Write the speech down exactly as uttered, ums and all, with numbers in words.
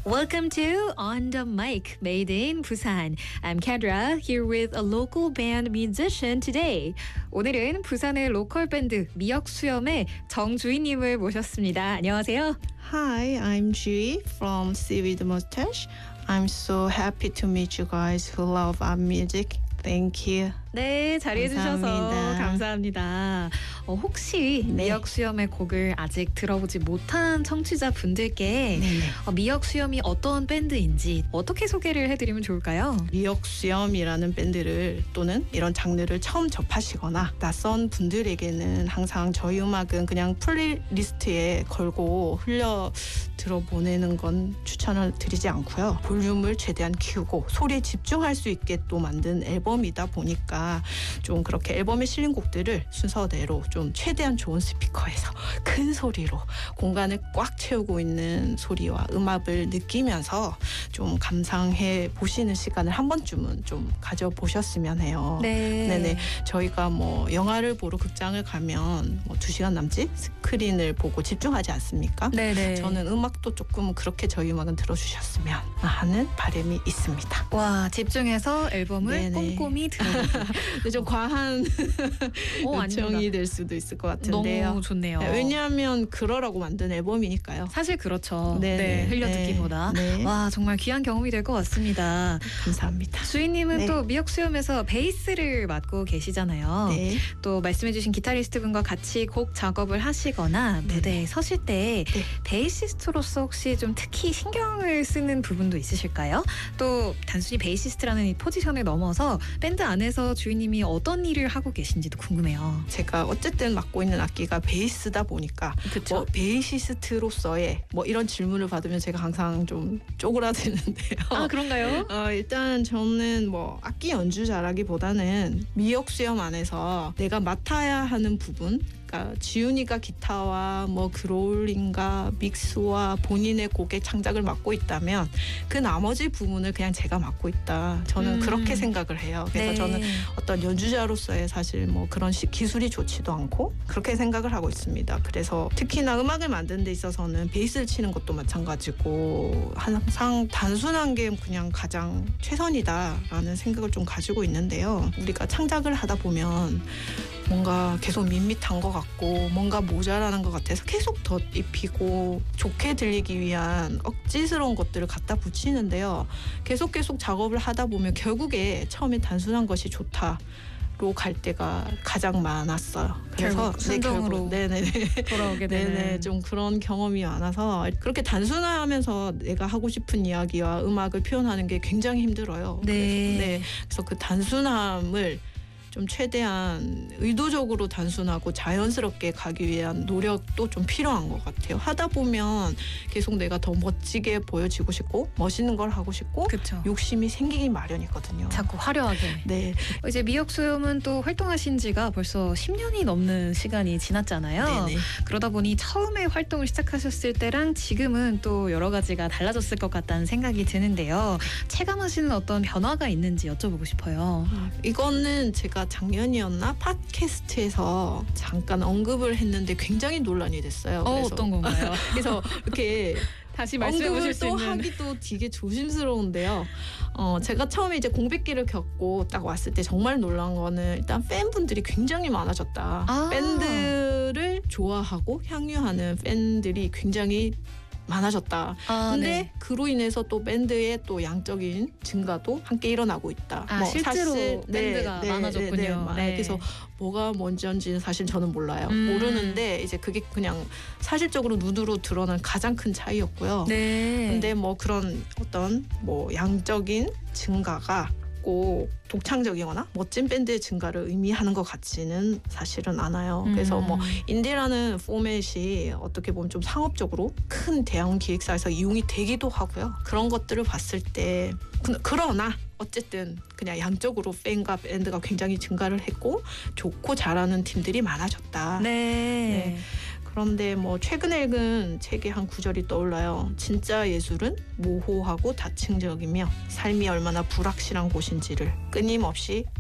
Welcome to On the Mic, made in Busan. I'm Kendra, here with a local band musician today. 오늘은 부산의 로컬 밴드 미역수염의 정주희님을 모셨습니다. 안녕하세요. Hi, I'm Jui from Seaweed Mustache. I'm so happy to meet you guys who love our music. Thank you. 네, 자리해주셔서 감사합니다. 감사합니다. 어, 혹시 네. 미역수염의 곡을 아직 들어보지 못한 청취자분들께 네네. 어, 미역수염이 어떤 밴드인지 어떻게 소개를 해드리면 좋을까요? 미역수염이라는 밴드를 또는 이런 장르를 처음 접하시거나 낯선 분들에게는 항상 저희 음악은 그냥 플레이리스트에 걸고 흘려 들어보내는 건 추천을 드리지 않고요. 볼륨을 최대한 키우고 소리에 집중할 수 있게 또 만든 앨범이다 보니까 좀 그렇게 앨범에 실린 곡들을 순서대로 좀 최대한 좋은 스피커에서 큰 소리로 공간을 꽉 채우고 있는 소리와 음악을 느끼면서 좀 감상해 보시는 시간을 한 번쯤은 좀 가져보셨으면 해요. 네. 네네. 저희가 뭐 영화를 보러 극장을 가면 뭐 두 시간 남짓 스크린을 보고 집중하지 않습니까? 네네. 저는 음악도 조금 그렇게 저희 음악은 들어주셨으면 하는 바람이 있습니다. 와, 집중해서 앨범을 네네. 꼼꼼히 들어보기. 근데 좀 과한 어, 요청이 아닙니다. 될 수도 있을 것 같은데요. 너무 좋네요. 네, 왜냐하면 그러라고 만든 앨범이니까요. 사실 그렇죠. 네네. 네, 흘려 네. 듣기보다. 네. 와, 정말 귀한 경험이 될 것 같습니다. 감사합니다. 주희님은 네. 또 미역수염에서 베이스를 맡고 계시잖아요. 네. 또 말씀해주신 기타리스트 분과 같이 곡 작업을 하시거나 무대에 서실 때 네. 베이시스트로서 혹시 좀 특히 신경을 쓰는 부분도 있으실까요? 또 단순히 베이시스트라는 이 포지션을 넘어서 밴드 안에서 주희님이 어떤 일을 하고 계신지도 궁금해요. 제가 어쨌든 맡고 있는 악기가 베이스다 보니까 그렇죠. 뭐 베이시스트로서의 뭐 이런 질문을 받으면 제가 항상 좀 쪼그라드는데요. 아, 그런가요? 어, 일단 저는 뭐 악기 연주자라기보다는 미역수염 안에서 내가 맡아야 하는 부분, 그러니까 지훈이가 기타와 뭐 그롤링과 믹스와 본인의 곡의 창작을 맡고 있다면 그 나머지 부분을 그냥 제가 맡고 있다. 저는 음. 그렇게 생각을 해요. 그래서 네. 저는 어떤 연주자로서의 사실 뭐 그런 시, 기술이 좋지도 않고 그렇게 생각을 하고 있습니다. 그래서 특히나 음악을 만드는 데 있어서는 베이스를 치는 것도 마찬가지고 항상 단순한 게 그냥 가장 최선이다라는 생각을 좀 가지고 있는데요. 우리가 창작을 하다 보면 뭔가 계속 밋밋한 것 같고 뭔가 모자라는 것 같아서 계속 덧입히고 좋게 들리기 위한 억지스러운 것들을 갖다 붙이는데요. 계속 계속 작업을 하다 보면 결국에 처음에 단순한 것이 좋다. 로 갈 때가 가장 많았어요. 그래서 결국 순정으로 네, 네네네 돌아오게 되는. 네네 좀 그런 경험이 많아서 그렇게 단순하면서 내가 하고 싶은 이야기와 음악을 표현하는 게 굉장히 힘들어요. 네. 그래서, 네. 그래서 그 단순함을 좀 최대한 의도적으로 단순하고 자연스럽게 가기 위한 노력도 좀 필요한 것 같아요. 하다 보면 계속 내가 더 멋지게 보여지고 싶고 멋있는 걸 하고 싶고 그렇죠. 욕심이 생기기 마련이거든요. 자꾸 화려하게. 네, 이제 미역수염은 또 활동하신 지가 벌써 십 년이 넘는 시간이 지났잖아요. 네네. 그러다 보니 처음에 활동을 시작하셨을 때랑 지금은 또 여러 가지가 달라졌을 것 같다는 생각이 드는데요. 체감하시는 어떤 변화가 있는지 여쭤보고 싶어요. 이거는 제가 작년이었나 팟캐스트에서 잠깐 언급을 했는데 굉장히 논란이 됐어요. 어, 그래서 어떤 건가요? 그래서 이렇게 다시 말씀해 보실 언급을 수 또 있는. 하기도 되게 조심스러운데요. 어, 제가 처음에 이제 공백기를 겪고 딱 왔을 때 정말 놀란 거는 일단 팬분들이 굉장히 많아졌다. 아. 밴드를 좋아하고 향유하는 팬들이 굉장히 많아졌다. 아, 근데 네. 그로 인해서 또 밴드의 또 양적인 증가도 함께 일어나고 있다. 아, 실제로 밴드가 많아졌군요. 네, 네. 그래서 뭐가 먼저인지는 사실 저는 몰라요. 음. 모르는데 이제 그게 그냥 사실적으로 눈으로 드러난 가장 큰 차이였고요. 네. 근데 뭐 그런 어떤 뭐 양적인 증가가 꼭 독창적이거나 멋진 밴드의 증가를 의미하는 것 같지는 사실은 않아요. 그래서 음. 뭐 인디라는 포맷이 어떻게 보면 좀 상업적으로 큰 대형 기획사에서 이용이 되기도 하고요. 그런 것들을 봤을 때 그, 그러나 어쨌든 그냥 양적으로 팬과 밴드가 굉장히 증가를 했고 좋고 잘하는 팀들이 많아졌다. 네. 네. 그런데 뭐 최근에 읽은 책의 한 구절이 떠올라요. 진짜 예술은 모호하고 다층적이며 삶이 얼마나 불확실한 곳인지를 끊임없이